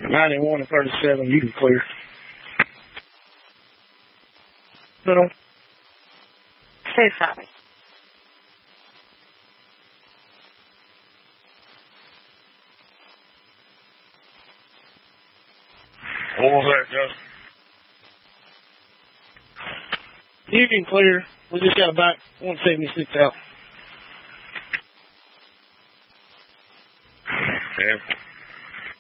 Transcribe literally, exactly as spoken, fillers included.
ninety-one and thirty-seven, you can clear. Little. Say sorry. What was that, Justin? You can clear. We just got about one seventy-six out. Yeah.